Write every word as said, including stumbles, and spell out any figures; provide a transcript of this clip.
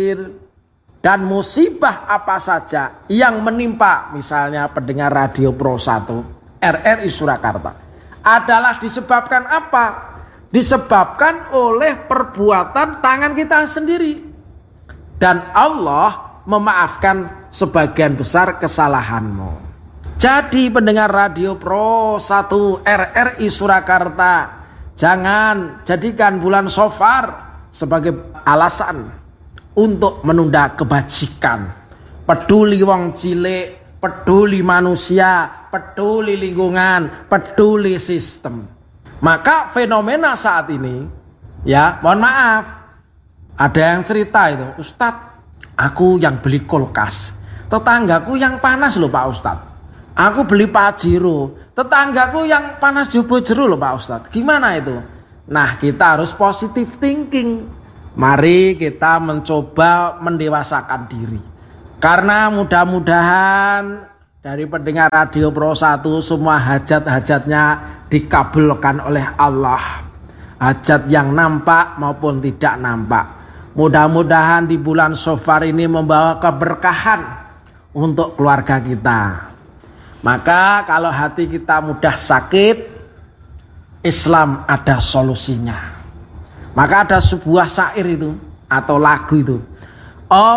banjir, dan musibah apa saja yang menimpa misalnya pendengar Radio Pro satu R R I Surakarta adalah disebabkan apa? Disebabkan oleh perbuatan tangan kita sendiri. Dan Allah memaafkan sebagian besar kesalahanmu. Jadi pendengar Radio Pro satu R R I Surakarta, jangan jadikan bulan Safar sebagai alasan untuk menunda kebajikan. Peduli wong cilik, peduli manusia, peduli lingkungan, peduli sistem. Maka fenomena saat ini, ya mohon maaf, ada yang cerita itu, Ustadz, aku yang beli kulkas, tetanggaku yang panas loh Pak Ustadz. Aku beli Pajero, tetanggaku yang panas jubo jeru loh Pak Ustadz. Gimana itu? Nah, kita harus positive thinking. Mari kita mencoba mendewasakan diri. Karena mudah-mudahan dari pendengar Radio Pro satu semua hajat-hajatnya dikabulkan oleh Allah. Hajat yang nampak maupun tidak nampak. Mudah-mudahan di bulan Safar ini membawa keberkahan untuk keluarga kita. Maka kalau hati kita mudah sakit, Islam ada solusinya. Maka ada sebuah syair itu atau lagu itu.